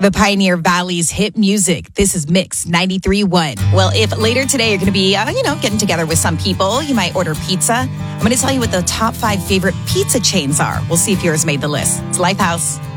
The Pioneer Valley's hit music. This is Mix 93.1. Well, if later today you're going to be, getting together with some people, you might order pizza. I'm going to tell you what the top 5 favorite pizza chains are. We'll see if yours made the list. It's Lifehouse.